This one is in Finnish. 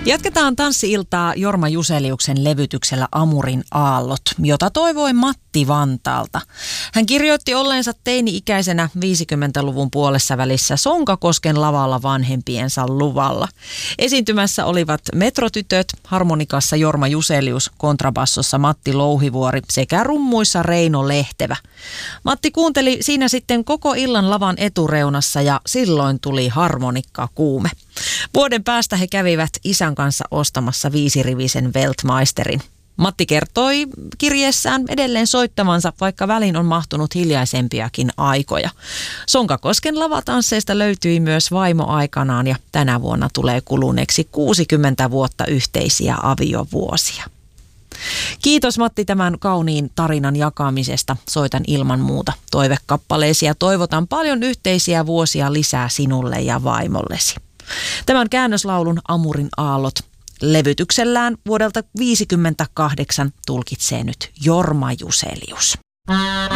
Jatketaan tanssi-iltaa Jorma Juseliuksen levytyksellä Amurin aallot, jota toivoi Matti Vantaalta. Hän kirjoitti olleensa teini-ikäisenä 50-luvun puolessa välissä Sonkakosken lavalla vanhempiensa luvalla. Esiintymässä olivat metrotytöt, harmonikassa Jorma Juselius, kontrabassossa Matti Louhivuori sekä rummuissa Reino Lehtevä. Matti kuunteli siinä sitten koko illan lavan etureunassa ja silloin tuli harmonikkakuume. Vuoden päästä he kävivät isän kanssa ostamassa 5-rivisen Weltmeisterin. Matti kertoi kirjeessään edelleen soittamansa, vaikka väliin on mahtunut hiljaisempiakin aikoja. Sonkakosken lavatansseista löytyi myös vaimo aikanaan ja tänä vuonna tulee kuluneeksi 60 vuotta yhteisiä aviovuosia. Kiitos Matti tämän kauniin tarinan jakamisesta. Soitan ilman muuta toivekappaleesi ja toivotan paljon yhteisiä vuosia lisää sinulle ja vaimollesi. Tämän käännöslaulun Amurin aallot levytyksellään vuodelta 1958 tulkitsee nyt Jorma Juselius.